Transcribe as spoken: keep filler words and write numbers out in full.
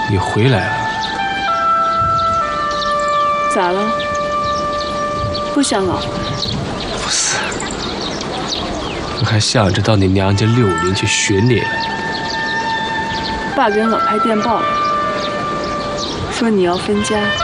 你回来了？ 咋了？不想老？ 不是，我还想着到你娘家六林去寻你了。 爸给老派电报了，说你要分家。